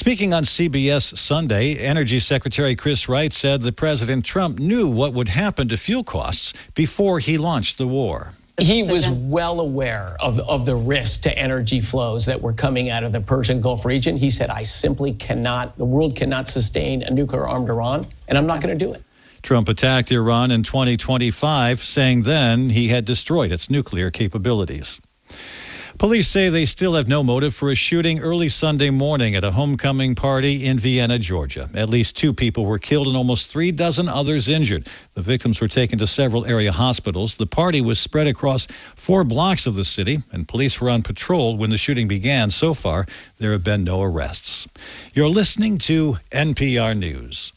Speaking on CBS Sunday, Energy Secretary Chris Wright said that President Trump knew what would happen to fuel costs before he launched the war. He was well aware of the risk to energy flows that were coming out of the Persian Gulf region. He said, I simply cannot, the world cannot sustain a nuclear-armed Iran, and I'm not going to do it. Trump attacked Iran in 2025, saying then he had destroyed its nuclear capabilities. Police say they still have no motive for a shooting early Sunday morning at a homecoming party in Vienna, Georgia. At least 2 people were killed and almost 3 dozen others injured. The victims were taken to several area hospitals. The party was spread across 4 blocks of the city, and police were on patrol when the shooting began. So far, there have been no arrests. You're listening to NPR News.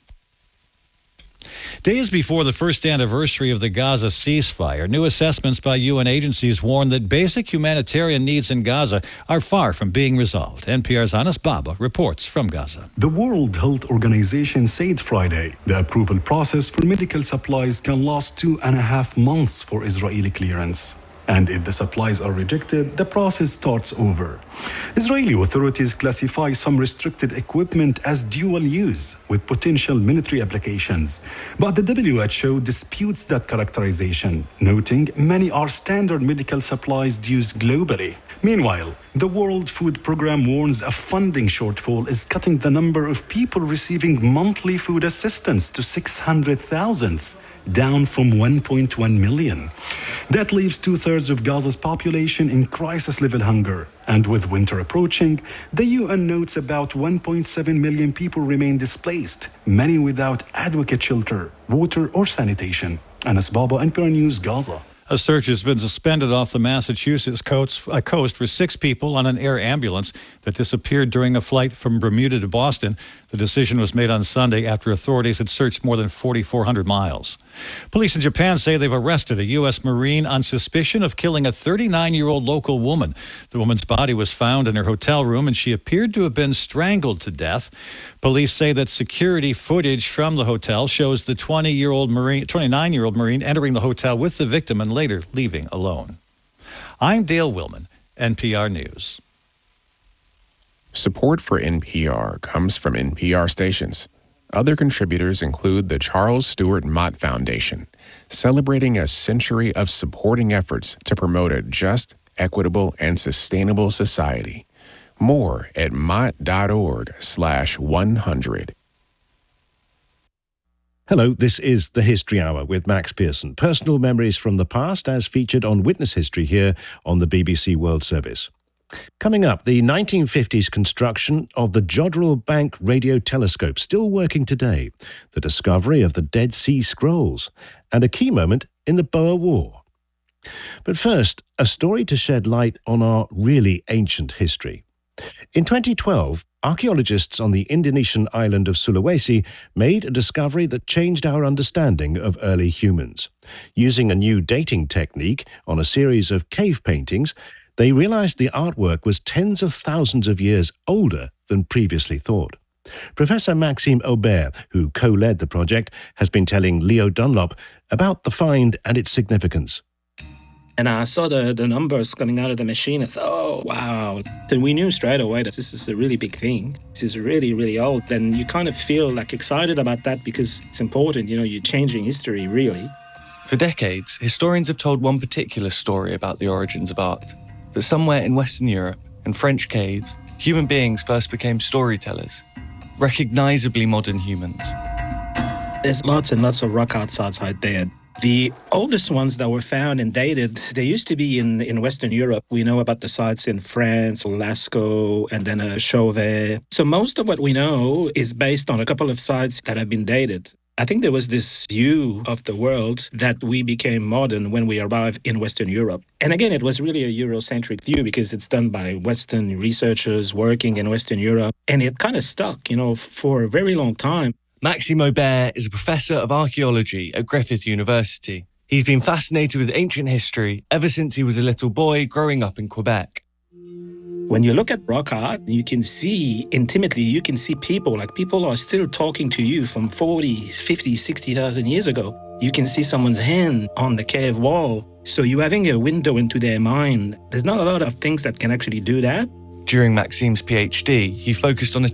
Days before the first anniversary of the Gaza ceasefire, new assessments by UN agencies warn that basic humanitarian needs in Gaza are far from being resolved. NPR's Anas Baba reports from Gaza. The World Health Organization said Friday the approval process for medical supplies can last 2.5 months for Israeli clearance. And if the supplies are rejected, the process starts over. Israeli authorities classify some restricted equipment as dual use with potential military applications. But the WHO disputes that characterization, noting many are standard medical supplies used globally. Meanwhile, the World Food Programme warns a funding shortfall is cutting the number of people receiving monthly food assistance to 600,000, down from 1.1 million. That leaves 2/3 of Gaza's population in crisis-level hunger. And with winter approaching, the UN notes about 1.7 million people remain displaced, many without adequate shelter, water, or sanitation. Anas Baba, NPR News, Gaza. A search has been suspended off the Massachusetts coast for 6 people on an air ambulance that disappeared during a flight from Bermuda to Boston. The decision was made on Sunday after authorities had searched more than 4,400 miles. Police in Japan say they've arrested a U.S. Marine on suspicion of killing a 39-year-old local woman. The woman's body was found in her hotel room, and she appeared to have been strangled to death. Police say that security footage from the hotel shows the 29-year-old Marine entering the hotel with the victim and later leaving alone. I'm Dale Willman, NPR News. Support for NPR comes from NPR stations. Other contributors include the Charles Stewart Mott Foundation, celebrating a century of supporting efforts to promote a just, equitable, and sustainable society. More at mott.org/100. Hello, this is The History Hour with Max Pearson. Personal memories from the past as featured on Witness History here on the BBC World Service. Coming up, the 1950s construction of the Jodrell Bank radio telescope, still working today, the discovery of the Dead Sea Scrolls, and a key moment in the Boer War. But first, a story to shed light on our really ancient history. In 2012, archaeologists on the Indonesian island of Sulawesi made a discovery that changed our understanding of early humans. Using a new dating technique on a series of cave paintings, they realized the artwork was tens of thousands of years older than previously thought. Professor Maxime Aubert, who co-led the project, has been telling Leo Dunlop about the find and its significance. And I saw the numbers coming out of the machine. I said, oh, wow. So we knew straight away that this is a really big thing. This is really, really old. And you kind of feel like excited about that because it's important. You know, you're changing history, really. For decades, historians have told one particular story about the origins of art. That somewhere in Western Europe, in French caves, human beings first became storytellers, recognizably modern humans. There's lots and lots of rock arts outside there. The oldest ones that were found and dated, they used to be in Western Europe. We know about the sites in France, Lascaux, and then Chauvet. So most of what we know is based on a couple of sites that have been dated. I think there was this view of the world that we became modern when we arrived in Western Europe. And again, it was really a Eurocentric view because it's done by Western researchers working in Western Europe. And it kind of stuck, for a very long time. Maxime Aubert is a professor of archaeology at Griffith University. He's been fascinated with ancient history ever since he was a little boy growing up in Quebec. When you look at rock art, you can see intimately, you can see people are still talking to you from 40, 50, 60,000 years ago. You can see someone's hand on the cave wall. So you're having a window into their mind. There's not a lot of things that can actually do that. During Maxime's PhD, he focused on a